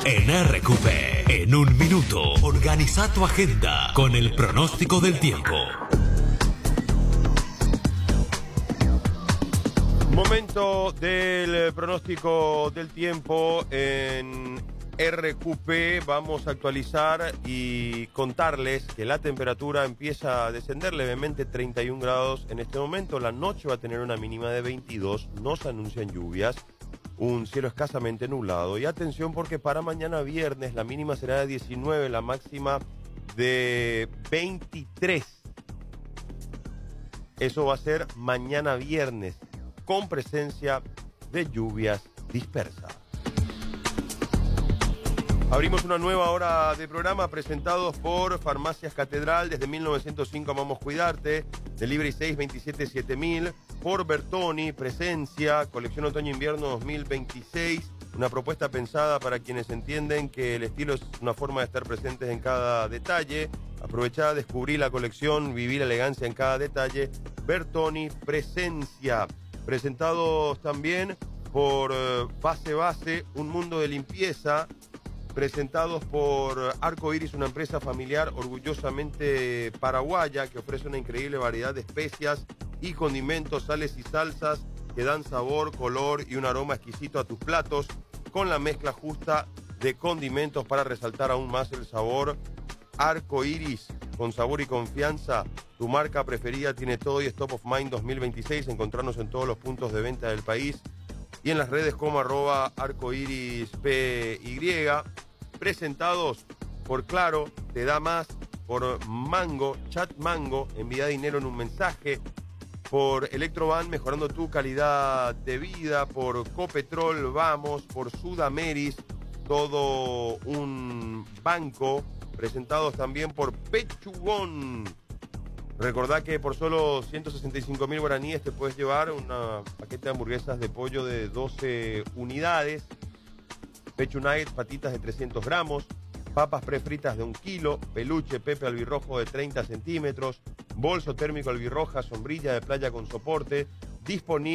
En RQP, en un minuto, organiza tu agenda con el pronóstico del tiempo. Momento del pronóstico del tiempo en RQP. Vamos a actualizar y contarles que la temperatura empieza a descender levemente, 31 grados en este momento. La noche va a tener una mínima de 22, no se anuncian lluvias, un cielo escasamente nublado. Y atención porque para mañana viernes la mínima será de 19, la máxima de 23. Eso va a ser mañana viernes, con presencia de lluvias dispersas. Abrimos una nueva hora de programa presentados por Farmacias Catedral. Desde 1905 amamos cuidarte. Delivery 627-7000. Por Bertoni, presencia, colección otoño-invierno 2026. Una propuesta pensada para quienes entienden que el estilo es una forma de estar presentes en cada detalle. Aprovechá, descubrí la colección, viví la elegancia en cada detalle. Bertoni, presencia. Presentados también por Base, un mundo de limpieza. Presentados por Arco Iris, una empresa familiar orgullosamente paraguaya que ofrece una increíble variedad de especias y condimentos, sales y salsas que dan sabor, color y un aroma exquisito a tus platos, con la mezcla justa de condimentos para resaltar aún más el sabor. Arco Iris, con sabor y confianza, tu marca preferida tiene todo y es Top of Mind 2026. Encontrarnos en todos los puntos de venta del país y en las redes como @arcoirispy. Presentados por Claro, te da más, por Mango, Chat Mango, envía dinero en un mensaje, por Electroban, mejorando tu calidad de vida, por Copetrol, vamos, por Sudameris, todo un banco. Presentados también por Pechugón. Recordá que por solo 165.000 guaraníes te puedes llevar una paquete de hamburguesas de pollo de 12 unidades, Pechu Nuggets, patitas de 300 gramos, papas prefritas de 1 kilo, peluche Pepe albirrojo de 30 centímetros, bolso térmico albirroja, sombrilla de playa con soporte, disponible